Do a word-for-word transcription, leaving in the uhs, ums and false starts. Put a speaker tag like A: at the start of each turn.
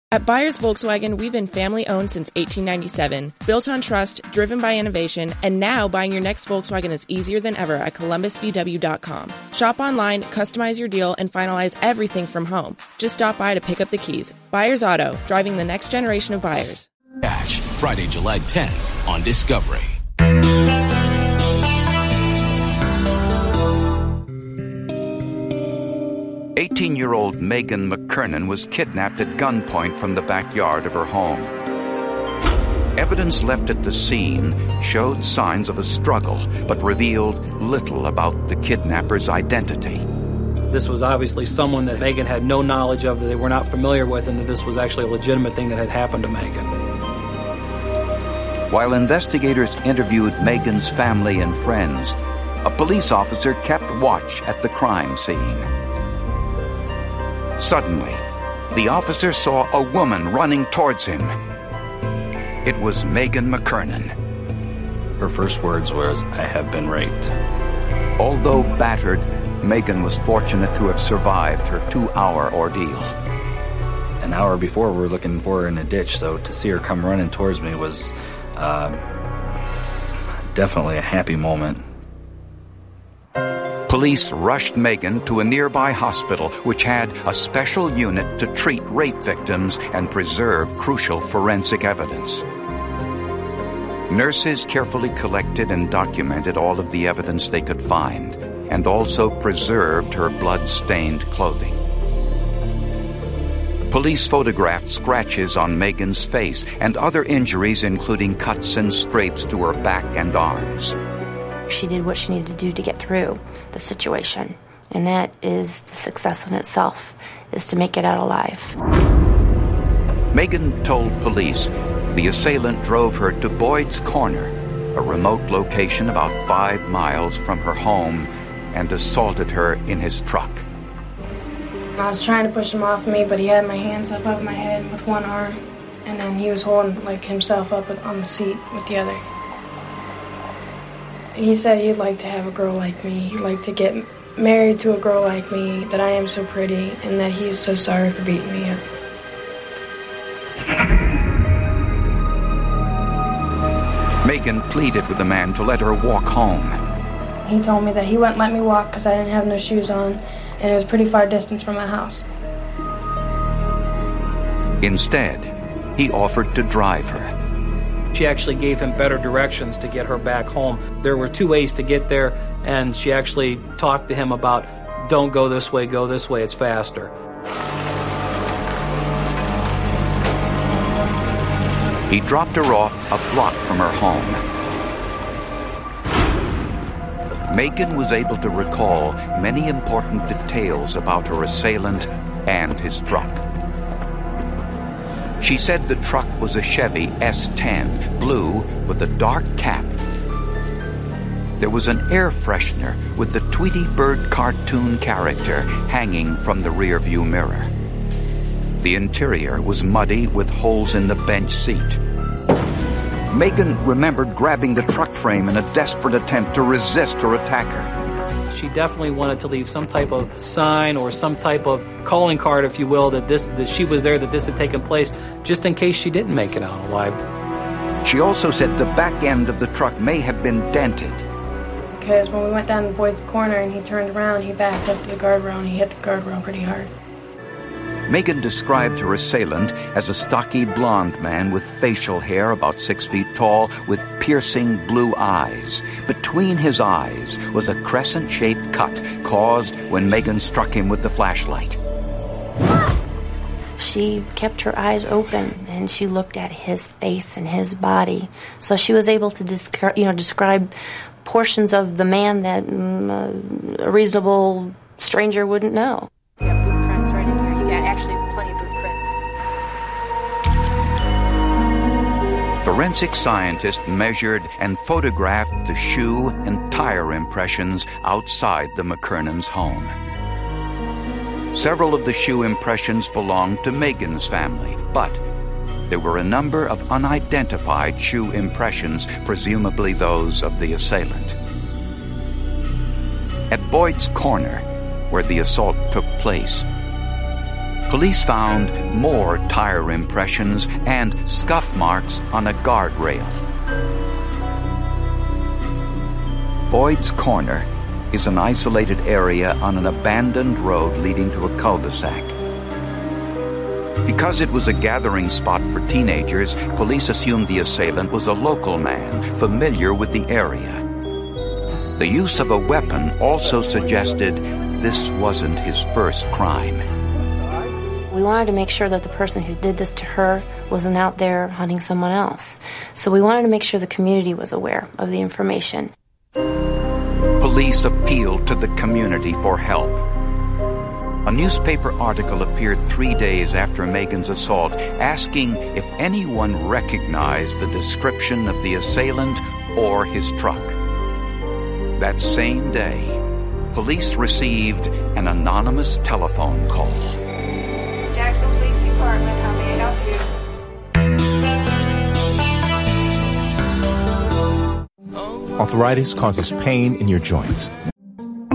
A: At Byers Volkswagen, we've been family-owned since eighteen ninety-seven, built on trust, driven by innovation, and now buying your next Volkswagen is easier than ever at Columbus V W dot com. Shop online, customize your deal, and finalize everything from home. Just stop by to pick up the keys. Byers Auto, driving the next generation of buyers.
B: Catch Friday, July tenth on Discovery.
C: eighteen-year-old Megan McKernan was kidnapped at gunpoint from the backyard of her home. Evidence left at the scene showed signs of a struggle, but revealed little about the kidnapper's identity.
D: This was obviously someone that Megan had no knowledge of, that they were not familiar with, and that this was actually a legitimate thing that had happened to Megan.
C: While investigators interviewed Megan's family and friends, a police officer kept watch at the crime scene. Suddenly, the officer saw a woman running towards him. It was Megan McKernan.
E: Her first words was, "I have been raped."
C: Although battered, Megan was fortunate to have survived her two-hour ordeal.
E: An hour before, we were looking for her in a ditch, so to see her come running towards me was uh, definitely a happy moment.
C: Police rushed Megan to a nearby hospital, which had a special unit to treat rape victims and preserve crucial forensic evidence. Nurses carefully collected and documented all of the evidence they could find, and also preserved her blood-stained clothing. Police photographed scratches on Megan's face and other injuries, including cuts and scrapes to her back and arms.
F: She did what she needed to do to get through the situation, and that is the success in itself, is to make it out alive.
C: Megan told police the assailant drove her to Boyd's Corner, a remote location about five miles from her home, and assaulted her in his truck.
G: I was trying to push him off me, but he had my hands up above my head with one arm, and then he was holding like himself up on the seat with the other. He said he'd like to have a girl like me. He'd like to get married to a girl like me, that I am so pretty, and that he's so sorry for beating me up.
C: Megan pleaded with the man to let her walk home.
G: He told me that he wouldn't let me walk because I didn't have no shoes on, and it was a pretty far distance from my house.
C: Instead, he offered to drive her.
D: She actually gave him better directions to get her back home. There were two ways to get there, and she actually talked to him about, don't go this way, go this way, it's faster.
C: He dropped her off a block from her home. Megan was able to recall many important details about her assailant and his truck. She said the truck was a Chevy S ten, blue with a dark cap. There was an air freshener with the Tweety Bird cartoon character hanging from the rearview mirror. The interior was muddy with holes in the bench seat. Megan remembered grabbing the truck frame in a desperate attempt to resist her attacker.
D: She definitely wanted to leave some type of sign or some type of calling card, if you will, that this that she was there, that this had taken place, just in case she didn't make it out alive.
C: She also said the back end of the truck may have been dented.
G: Because when we went down to Boyd's Corner and he turned around, he backed up to the guardrail and he hit the guardrail pretty hard.
C: Megan described her assailant as a stocky blonde man with facial hair about six feet tall with piercing blue eyes. Between his eyes was a crescent-shaped cut caused when Megan struck him with the flashlight.
F: She kept her eyes open and she looked at his face and his body. So she was able to descri- you know, describe portions of the man that mm, uh, a reasonable stranger wouldn't know.
C: Forensic scientists measured and photographed the shoe and tire impressions outside the McKernan's home. Several of the shoe impressions belonged to Megan's family, but there were a number of unidentified shoe impressions, presumably those of the assailant. At Boyd's Corner, where the assault took place, Police found more tire impressions and scuff marks on a guardrail. Boyd's Corner is an isolated area on an abandoned road leading to a cul-de-sac. Because it was a gathering spot for teenagers, police assumed the assailant was a local man familiar with the area. The use of a weapon also suggested this wasn't his first crime.
F: We wanted to make sure that the person who did this to her wasn't out there hunting someone else. So we wanted to make sure the community was aware of the information.
C: Police appealed to the community for help. A newspaper article appeared three days after Megan's assault, asking if anyone recognized the description of the assailant or his truck. That same day, police received an anonymous telephone call.
H: Jackson Police Department, how may I help you?
I: Arthritis causes pain in your joints.